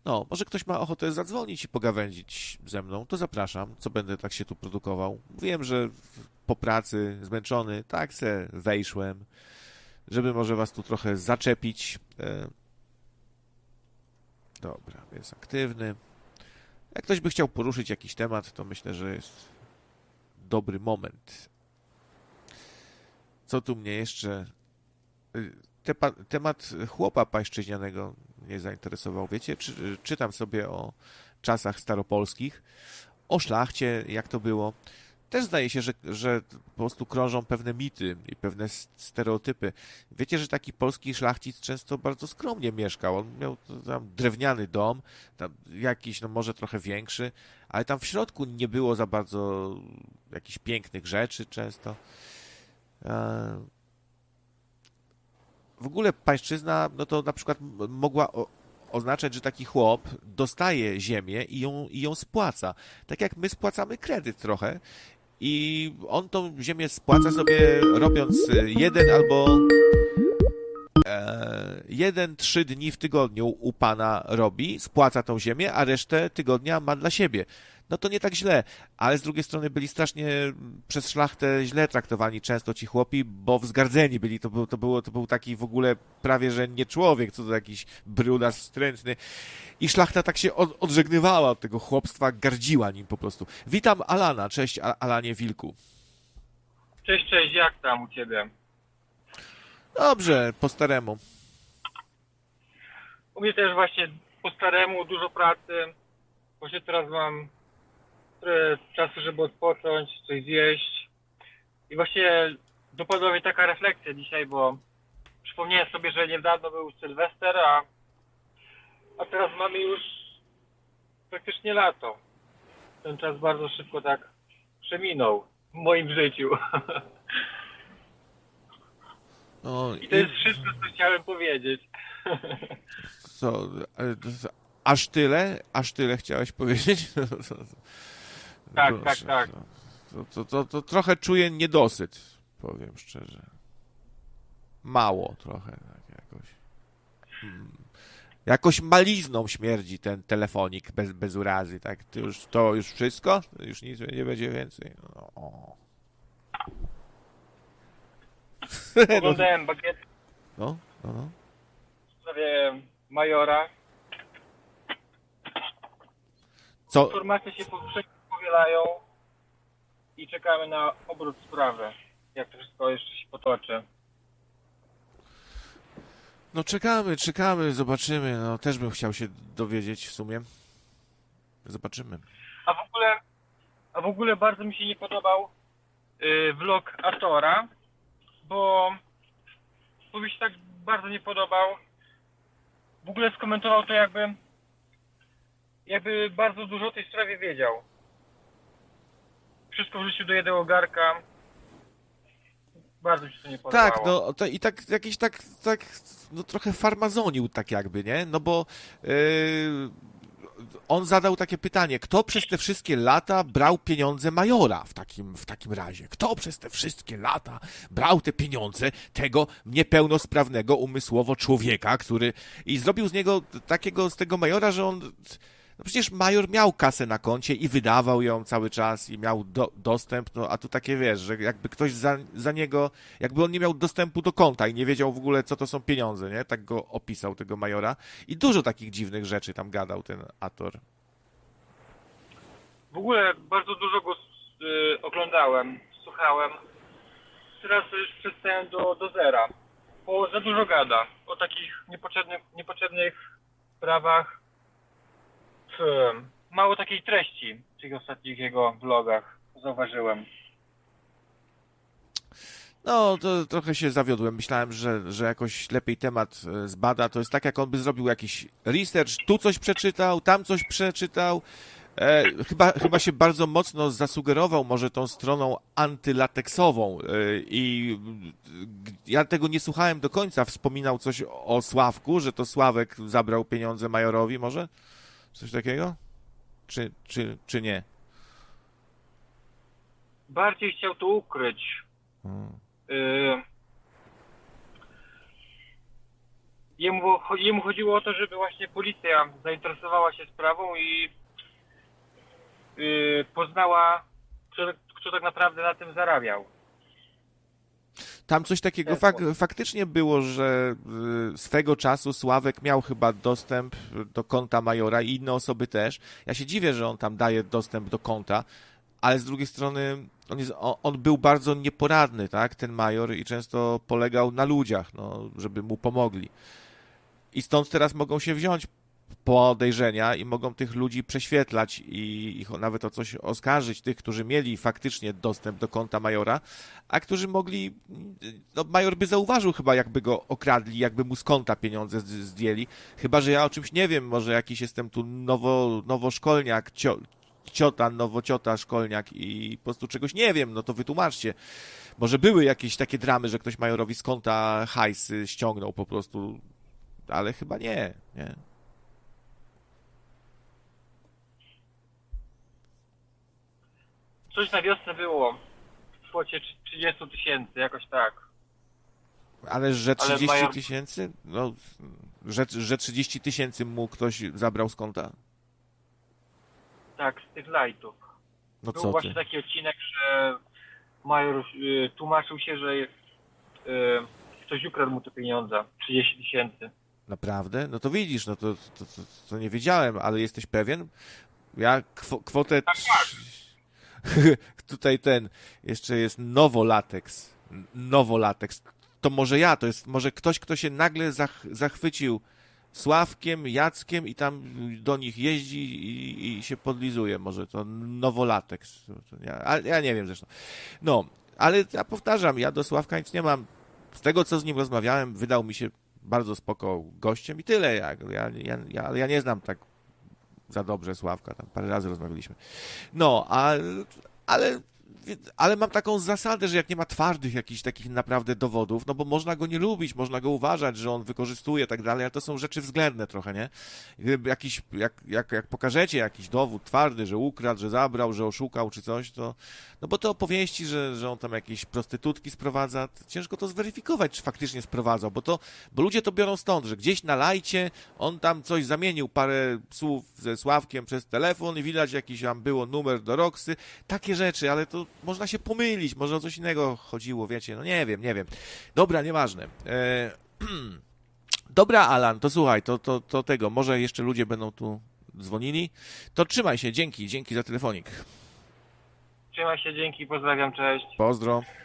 No, może ktoś ma ochotę zadzwonić i pogawędzić ze mną, to zapraszam, co będę tak się tu produkował. Wiem, że po pracy, zmęczony, tak se wejszłem, żeby może was tu trochę zaczepić. Dobra, jest aktywny. Jak ktoś by chciał poruszyć jakiś temat, to myślę, że jest dobry moment. Co tu mnie jeszcze... Temat chłopa pańszczyźnianego mnie zainteresował. Wiecie, czytam sobie o czasach staropolskich, o szlachcie, jak to było. Też zdaje się, że po prostu krążą pewne mity i pewne stereotypy. Wiecie, że taki polski szlachcic często bardzo skromnie mieszkał. On miał tam drewniany dom, tam jakiś, no może trochę większy, ale tam w środku nie było za bardzo jakichś pięknych rzeczy często. W ogóle pańszczyzna, no to na przykład mogła oznaczać, że taki chłop dostaje ziemię i ją spłaca. Tak jak my spłacamy kredyt trochę i on tą ziemię spłaca sobie robiąc jeden, 3 dni w tygodniu u pana robi, spłaca tą ziemię, a resztę tygodnia ma dla siebie. No to nie tak źle, ale z drugiej strony byli strasznie przez szlachtę źle traktowani często ci chłopi, bo wzgardzeni byli. To był taki w ogóle prawie, że nie człowiek, co to jakiś brudarz wstrętny. I szlachta tak się odżegnywała od tego chłopstwa, gardziła nim po prostu. Witam Alana, cześć Alanie Wilku. Cześć, cześć, jak tam u ciebie? Dobrze, po staremu. U mnie też właśnie po staremu, dużo pracy. Właśnie teraz mam trochę czasu, żeby odpocząć, coś zjeść. I właśnie dopadła mnie taka refleksja dzisiaj, bo przypomniałem sobie, że niedawno był Sylwester, a teraz mamy już praktycznie lato. Ten czas bardzo szybko tak przeminął w moim życiu. No, I to jest wszystko, co chciałem powiedzieć. Co, aż tyle? Aż tyle chciałeś powiedzieć? Tak, tak, tak. To trochę czuję niedosyt, powiem szczerze. Mało trochę, tak jakoś. Jakoś malizną śmierdzi ten telefonik bez urazy, tak? To już wszystko? Już nic nie będzie więcej? No, o. Oglądałem bagietę No. w sprawie Majora. Co? Informacje się powielają i czekamy na obrót sprawy, jak to wszystko jeszcze się potoczy. No czekamy, zobaczymy. No też bym chciał się dowiedzieć w sumie. Zobaczymy. A w ogóle bardzo mi się nie podobał vlog Atora, bo mi się tak bardzo nie podobał. W ogóle skomentował to jakby bardzo dużo o tej sprawie wiedział. Wszystko wrzucił do jednego garka. Bardzo mi się to nie podobało. Tak, no to i tak jakiś tak no trochę farmazonił tak jakby, nie? No bo on zadał takie pytanie, kto przez te wszystkie lata brał pieniądze Majora w takim razie? Kto przez te wszystkie lata brał te pieniądze tego niepełnosprawnego umysłowo człowieka, który i zrobił z niego z tego Majora, że on... No przecież Major miał kasę na koncie i wydawał ją cały czas i miał dostęp, no a tu takie wiesz, że jakby ktoś za niego, jakby on nie miał dostępu do konta i nie wiedział w ogóle, co to są pieniądze, nie? Tak go opisał, tego Majora. I dużo takich dziwnych rzeczy tam gadał ten Ator. W ogóle bardzo dużo go oglądałem, słuchałem. Teraz już przestałem do zera, bo za dużo gada o takich niepotrzebnych sprawach. Mało takiej treści w tych ostatnich jego vlogach zauważyłem. No, to trochę się zawiodłem. Myślałem, że jakoś lepiej temat zbada. To jest tak, jak on by zrobił jakiś research, tu coś przeczytał, tam coś przeczytał. Chyba się bardzo mocno zasugerował może tą stroną antylateksową i ja tego nie słuchałem do końca. Wspominał coś o Sławku, że to Sławek zabrał pieniądze Majorowi może? Coś takiego? Czy nie? Bardziej chciał to ukryć. Jemu chodziło o to, żeby właśnie policja zainteresowała się sprawą i poznała, kto tak naprawdę na tym zarabiał. Tam coś takiego faktycznie było, że swego czasu Sławek miał chyba dostęp do konta Majora i inne osoby też. Ja się dziwię, że on tam daje dostęp do konta, ale z drugiej strony on był bardzo nieporadny, tak, ten Major, i często polegał na ludziach, no, żeby mu pomogli. I stąd teraz mogą się wziąć podejrzenia i mogą tych ludzi prześwietlać i ich nawet o coś oskarżyć, tych, którzy mieli faktycznie dostęp do konta Majora, a którzy mogli, no Major by zauważył chyba, jakby go okradli, jakby mu z konta pieniądze zdjęli, chyba że ja o czymś nie wiem, może jakiś jestem tu nowoszkolniak, nowociota szkolniak i po prostu czegoś nie wiem, no to wytłumaczcie. Może były jakieś takie dramy, że ktoś Majorowi z konta hajsy ściągnął po prostu, ale chyba nie. Coś na wiosnę było w kwocie 30 tysięcy, jakoś tak. Ale że 30 Major... tysięcy? No, że 30 tysięcy mu ktoś zabrał z konta? Tak, z tych lightów. No Był co właśnie ty? taki odcinek, że Major tłumaczył się, że ktoś ukradł mu te pieniądze, 30 tysięcy. Naprawdę? No to widzisz, no to nie wiedziałem, ale jesteś pewien? Ja kwotę... Tak. Tutaj jeszcze jest Nowolatex. To może to jest może ktoś, kto się nagle zachwycił Sławkiem, Jackiem i tam do nich jeździ i się podlizuje. Może to Nowolatex. Ja nie wiem zresztą. No, ale ja powtarzam, ja do Sławka nic nie mam. Z tego, co z nim rozmawiałem, wydał mi się bardzo spoko gościem i tyle. Ja nie znam tak za dobrze Sławka, tam parę razy rozmawialiśmy. No, ale mam taką zasadę, że jak nie ma twardych jakichś takich naprawdę dowodów, no bo można go nie lubić, można go uważać, że on wykorzystuje i tak dalej, ale to są rzeczy względne trochę, nie? Gdyby jak pokażecie jakiś dowód twardy, że ukradł, że zabrał, że oszukał czy coś, to no bo te opowieści, że on tam jakieś prostytutki sprowadza, ciężko to zweryfikować, czy faktycznie sprowadzał, bo ludzie to biorą stąd, że gdzieś na lajcie on tam coś zamienił, parę słów ze Sławkiem przez telefon i widać jakiś tam było numer do Roxy, takie rzeczy, ale to można się pomylić, może o coś innego chodziło, wiecie, no nie wiem. Dobra, nieważne. Dobra, Alan, to słuchaj, to tego, może jeszcze ludzie będą tu dzwonili. To trzymaj się, dzięki za telefonik. Trzymaj się, dzięki, pozdrawiam, cześć. Pozdro.